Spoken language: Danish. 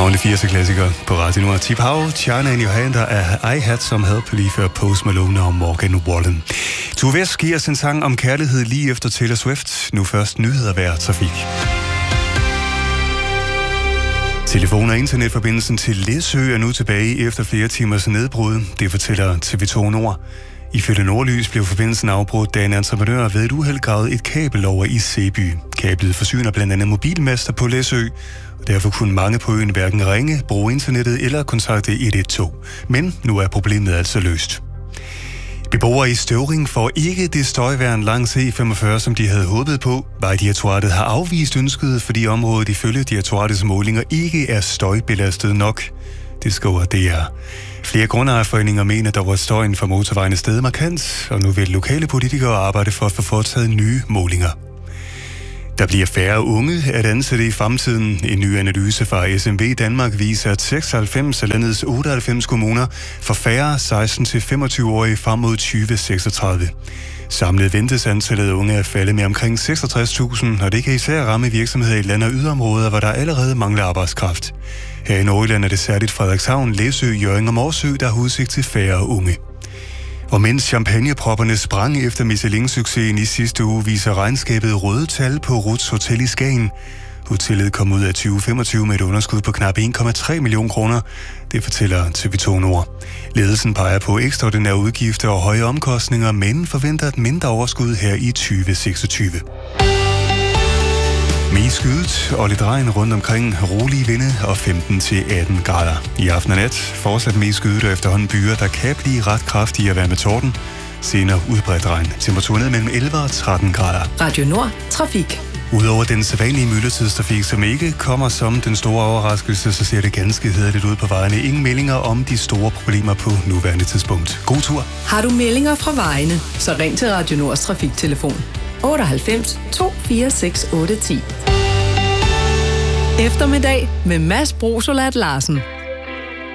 Godmorgen, det 80. klassiker på Radio Nord. Tip Hav, China and Johan, der er I Had Some Help lige før Post Malone og Morgan Wallen. Tue West giver sin sang om kærlighed lige efter Taylor Swift. Nu først nyheder vejr trafik. Telefon- og internetforbindelsen til Læsø er nu tilbage efter flere timers nedbrud. Det fortæller TV2 Nord. Ifølge Nordlys blev forbindelsen afbrudt, da en entreprenør ved et uheld gravede et kabel over i Sæby. Kablet forsyner blandt andet mobilmaster på Læsø, og derfor kunne mange på øen hverken ringe, bruge internettet eller kontakte 112. Men nu er problemet altså løst. Beboere i Støvring får ikke det støjværn langs E45, som de havde håbet på. Vejdirektoratet har afvist ønsket, fordi området ifølge direktoratets målinger ikke er støjbelastet nok. Det skriver DR. Flere grundejerforeninger mener, at støjen fra motorvejen er steget markant, og nu vil lokale politikere arbejde for at få foretaget nye målinger. Der bliver færre unge at ansætte i fremtiden. En ny analyse fra SMV Danmark viser, at 96 af landets 98 kommuner får færre 16-25-årige frem mod 2036. Samlet ventes antallet af unge at falde med omkring 66.000, og det kan især ramme virksomheder i land- og yderområder, hvor der allerede mangler arbejdskraft. Her i Nordjylland er det særligt Frederikshavn, Læsø, Hjørring og Morsø, der har udsigt til færre unge. Og mens champagnepropperne sprang efter Michelin-succesen i sidste uge, viser regnskabet røde tal på Ruths Hotel i Skagen. Hotellet kom ud af 2025 med et underskud på knap 1,3 millioner kroner. Det fortæller TV2 Nord. Ledelsen peger på ekstraordinære udgifter og høje omkostninger, men forventer et mindre overskud her i 2026. Mest skydet og lidt regn rundt omkring, rolige vinde og 15-18 grader. I aften og nat fortsat mest skydet og efterhånden byer, der kan blive ret kraftige at være med torden. Senere udbredt regn. Temperaturen mellem 11 og 13 grader. Radio Nord. Trafik. Udover den sædvanlige myldretidstrafik, som ikke kommer som den store overraskelse, så ser det ganske hæderligt ud på vejene. Ingen meldinger om de store problemer på nuværende tidspunkt. God tur. Har du meldinger fra vejene, så ring til Radio Nords trafiktelefon 98 246 810. Eftermiddag med Mads Brosolat Larsen.